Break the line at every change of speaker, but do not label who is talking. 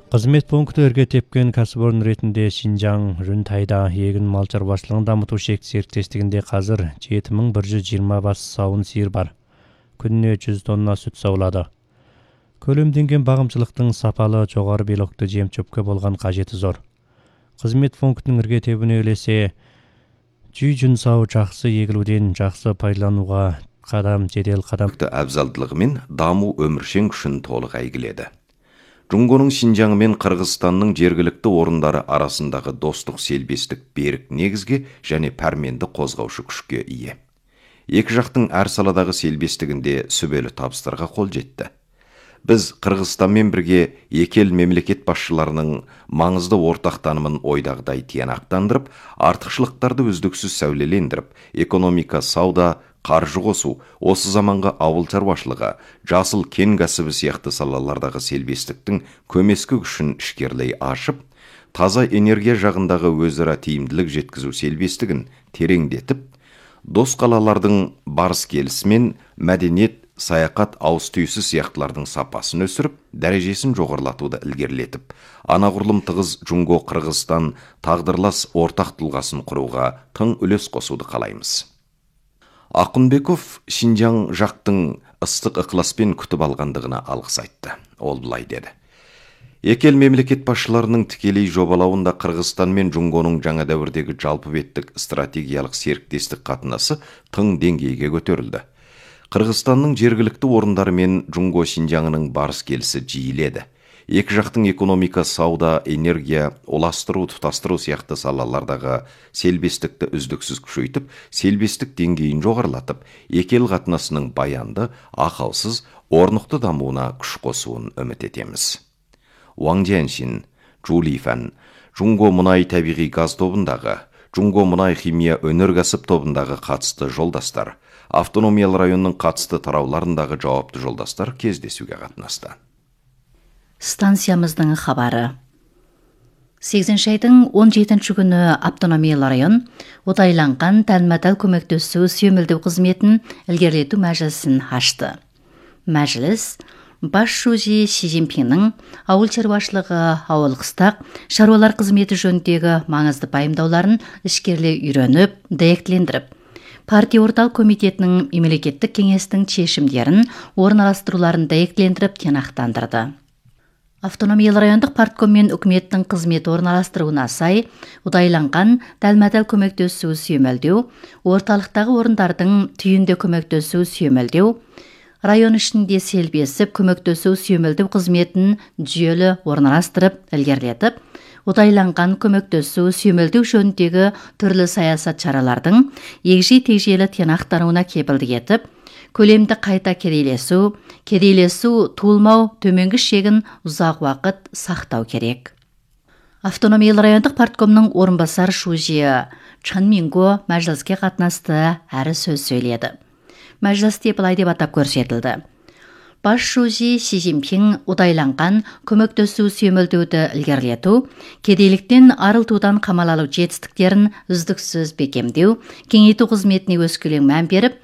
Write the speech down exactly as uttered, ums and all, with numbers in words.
Қызмет пункті өрге тепкен кәсіпорын ретінде Шинжаң Рүнтайда егін мал шаруашылығын дамыту шек серіктестігінде қазір жеті мың бір жүз жиырма бас сауын сиыр бар. Күніне жүз тонна сүт саулады. Көлемденген бағымшылықтың сапалы жоғары белокты жем-шөпке болған қажеті зор. Қызмет пунктінің өрге тебіне өлесе, жүй жүнсау жақсы егілуден жақсы пайдалануға қадам жедел қадам
әбзалдылығымен даму өміршең күшін толық әйгіледі. Жұңғоның Шинжаңы мен Қырғызстанның жергілікті орындары арасындағы достық селбестік берік негізге және пәрменді қозғаушы күшке ие. Екі жақтың әр саладағы селбестігінде сүбелі табыстарға қол жетті. Біз Қырғызстанмен бірге екі ел мемлекет басшыларының маңызды ортақ танымын ойдағыдай тиянақтандырып, артықшылықтарды үздіксіз сәулелендіріп, экономика, сауда, қаржы қосу, осы заманғы ауыл шаруашылығы, жасыл кен кәсібі сияқты салалардағы селбестіктің көмескі күшін ішкерлей ашып, таза энергия жағындағы өзара тиімділік жеткізу селбестігін тереңдетіп, дос қалалардың барыс келісімен мәдениет, саяқат, ауыз түйісі сияқтылардың сапасын өсіріп, дәрежесін жоғарлатуды ілгерілетіп, анағұрлым тығыз Жұңго-Қырғызстан тағдырлас ортақ тұлғасын құруға тың үлес қосуды қалаймыз. Ақынбеков Шинжаң жақтың ыстық ықыласпен күтіп алғандығына алғыс айтты. Ол былай деді: Екі ел мемлекет басшыларының тікелей жобалауында Қырғызстан мен Жұңғоның жаңа дәуірдегі жалпы беттік стратегиялық серіктестік қатынасы тың деңгейге көтерілді. Қырғызстанның жергілікті орындары мен Жұңго Шинжаңының барыс келісі жиіледі. Екі жақтың экономика, сауда, энергия, оластыру, тұтастыру сияқты салалардағы селбестікті үздіксіз күшейтіп, селбестік деңгейін жоғарылатып, екі ел қатынасының баянды, ақаусыз, орнықты дамуына күш қосуын үміт етеміз. Уаң Жэншин, Джули Фэн, Жұңго мұнай табиғи газ тобындағы, Жұңго мұнай химия өнеркәсіп тобындағы қатысты жолдастар, автономиялы районның қатысты тарауларындағы жауапты жолдастар кездесуге қатынасты.
Станциямыздың хабары. сегізінші айдың он жетінші күні автономиялы район отайланған тәлмәтәл көмектесу сүйемелдеу қызметін ілгерілету мәжілісін ашты. Мәжіліс Бас шужи Си Цзиньпиннің ауыл шаруашылығы ауыл қыстақ шаруалар қызметі жөніндегі маңызды пайымдауларын ішкерлей үйреніп, дәйектілендіріп, партия орталық комитетінің мемлекеттік кеңестің шешімдерін орналастыруларын дәйектілендіріп тиянақтандырды. Автономиялы райондық партком мен үкіметтің қызметі орналастыруына сай, ұдайланған дәлмәдәл көмектесу сүйемелдеу, орталықтағы орындардың түйінде көмектесу сүйемелдеу, район ішінде селбесіп көмектесу сүйемелдеу қызметін жүйелі орналастырып, ілгерілетіп, ұдайланған көмектесу сүйемелдеу жөніндегі түрлі саясат шаралардың егжей-тегжейлі тиянақтануына кепілдік етіп, көлемді қайта керейлесу, керейлесу туылмау төменгі шегін ұзақ уақыт сақтау керек. Автономиялы райондық парткомның орынбасар шужи Чан Минго мәжіліске қатынасты әрі сөз сөйледі. Мәжілісте былай деп атап көрсетілді: Бас шужи Си Цзиньпин ұдайланған көмектесу сүйемелдеуді ілгерілету, кедейліктен арылтудан қамал алу жетістіктерін үздіксіз бекемдеу, кеңейту қызметіне өскелең мән беріп,